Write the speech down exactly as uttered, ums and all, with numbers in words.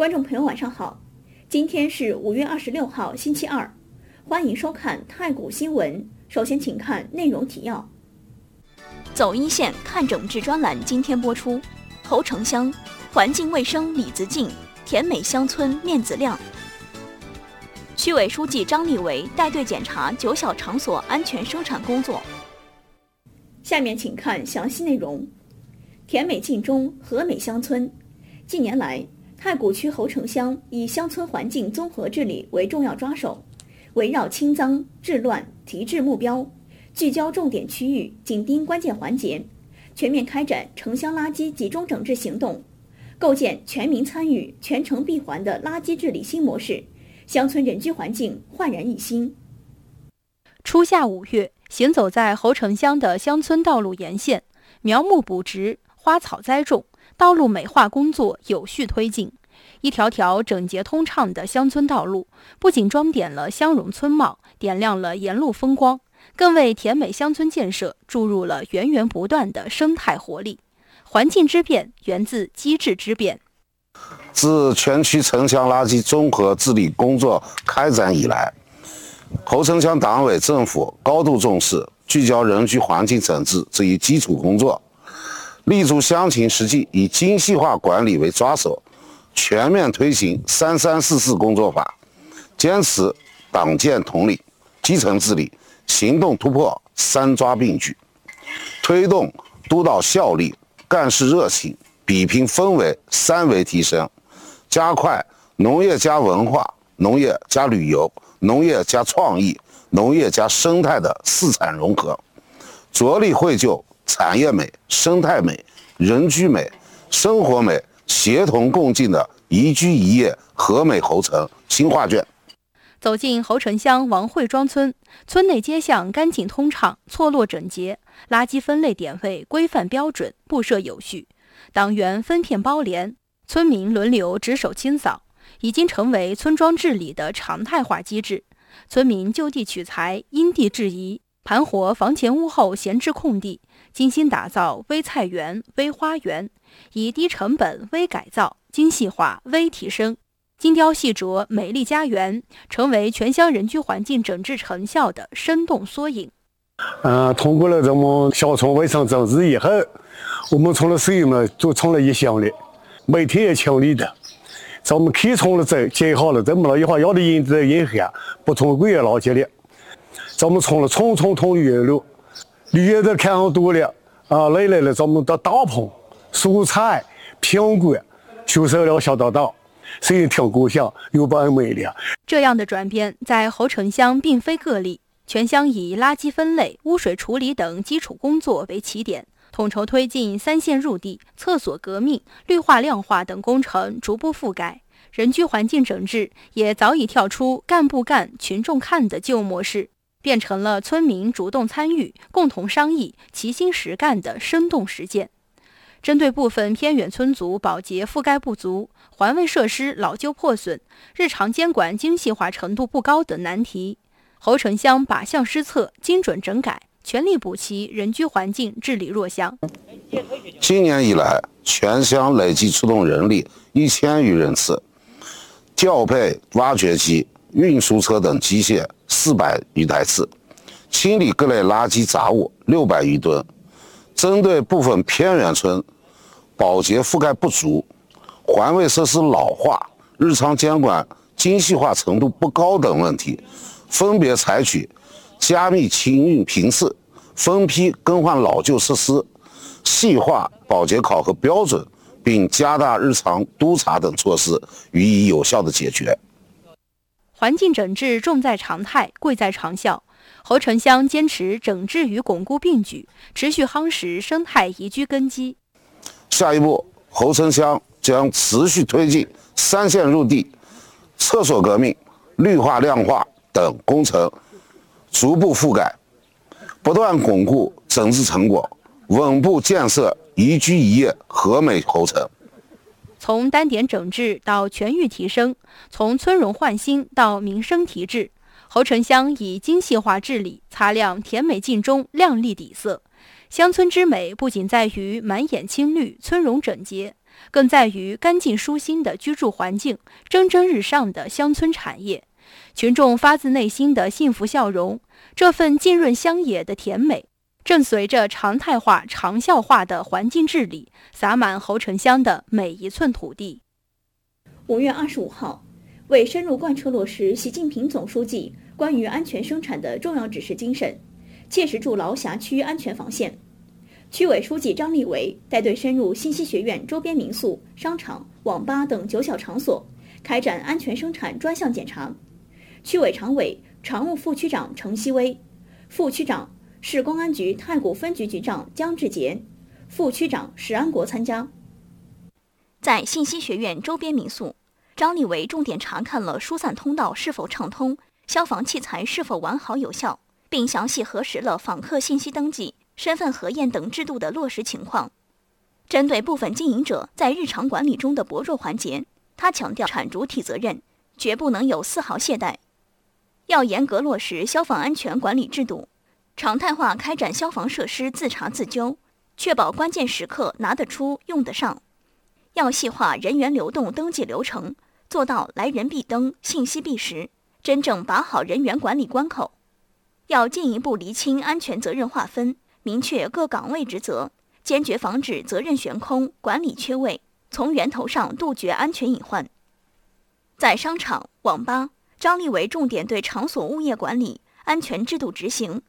观众朋友晚上好，今天是五月二十六号星期二，欢迎收看太谷新闻。首先请看内容提要。走一线看整治专栏今天播出。侯城乡环境卫生李子敬，甜美乡村面子亮。区委书记张立维带队检查九小场所安全生产工作。下面请看详细内容。甜美晋中和美乡村，近年来太谷区侯城乡以乡村环境综合治理为重要抓手，围绕清脏、治乱、提质目标，聚焦重点区域，紧盯关键环节，全面开展城乡垃圾集中整治行动，构建全民参与、全程闭环的垃圾治理新模式，乡村人居环境焕然一新。 初夏五月，行走在侯城乡的乡村道路沿线，苗木补植，花草栽种，道路美化工作有序推进。一条条整洁通畅的乡村道路，不仅装点了乡容村貌，点亮了沿路风光，更为甜美乡村建设注入了源源不断的生态活力。环境之变源自机制之变。 自全区城乡垃圾综合治理工作开展以来，侯城乡党委政府高度重视聚焦人居环境整治这一基础工作，立足乡情实际，以精细化管理为抓手，全面推行三三四四工作法，坚持党建统领、基层治理、行动突破三抓并举，推动督导效率、干事热情、比拼氛围三维提升，加快农业加文化、农业加旅游、农业加创意、农业加生态的四产融合，着力绘就产业美、生态美、人居美、生活美协同共进的宜居宜业和美侯城新画卷。 走进侯城乡王汇庄村，村内街巷干净通畅，错落整洁，垃圾分类点位规范标准，布设有序，党员分片包连，村民轮流值守清扫，已经成为村庄治理的常态化机制。村民就地取材，因地制宜，盘活房前屋后闲置空地，精心打造微菜园、微花园，以低成本微改造、精细化微提升，精雕细琢美丽家园，成为全乡人居环境整治成效的生动缩影。 呃，通过了这么小村卫生整治以后，我们村的水呢就成了一乡里，每天也清理的。咱们开从了这接好了，这么了一会儿要的银子银海，不通过也老接了。咱们从了匆匆通旅游路，旅游的看上多了啊，累来了，咱们到大棚、蔬菜、苹果，修设了小道道，所以挺高兴，又不安美了。 这样的转变在侯城乡并非个例，全乡以垃圾分类、污水处理等基础工作为起点，统筹推进三线入地、厕所革命、绿化亮化等工程逐步覆盖，人居环境整治也早已跳出干部干、群众看的旧模式，变成了村民主动参与、共同商议、齐心实干的生动实践。针对部分偏远村族保洁覆盖不足、环卫设施老旧破损、日常监管精细化程度不高等难题，侯城乡靶向施策，精准整改，全力补齐人居环境治理弱项。 今年以来，全乡累计出动人力一千余人次，调配挖掘机、运输车等机械四百余台次，清理各类垃圾杂物六百余吨。针对部分偏远村保洁覆盖不足、环卫设施老化、日常监管精细化程度不高等问题，分别采取加密清运频次、分批更换老旧设施、细化保洁考核标准，并加大日常督查等措施，予以有效的解决。 环境整治重在常态，贵在长效。侯城乡坚持整治与巩固并举，持续夯实生态宜居根基。 下一步，侯城乡将持续推进三线入地、厕所革命、绿化亮化等工程逐步覆盖，不断巩固整治成果，稳步建设宜居宜业和美侯城。 从单点整治到全域提升，从村容焕新到民生提质，侯城乡以精细化治理擦亮甜美晋中亮丽底色。乡村之美不仅在于满眼青绿、村容整洁， 更在于干净舒心的居住环境，蒸蒸日上的乡村产业，群众发自内心的幸福笑容，这份浸润乡野的甜美，正随着常态化、长效化的环境治理，洒满侯城乡的每一寸土地。 五月二十五号，为深入贯彻落实习近平总书记关于安全生产的重要指示精神，切实筑牢辖区安全防线，区委书记张立维带队深入信息学院周边民宿、商场、网吧等九小场所，开展安全生产专项检查。区委常委、常务副区长程希威，副区长市公安局太谷分局局长姜志杰，副区长石安国参加。在信息学院周边民宿，张立维重点查看了疏散通道是否畅通，消防器材是否完好有效，并详细核实了访客信息登记、身份核验等制度的落实情况。针对部分经营者在日常管理中的薄弱环节，他强调产主体责任，绝不能有丝毫懈怠，要严格落实消防安全管理制度，常态化开展消防设施自查自纠，确保关键时刻拿得出、用得上。要细化人员流动登记流程，做到来人必登、信息必实，真正把好人员管理关口。要进一步厘清安全责任划分，明确各岗位职责，坚决防止责任悬空、管理缺位，从源头上杜绝安全隐患。在商场、网吧，张立维重点对场所物业管理、安全制度执行、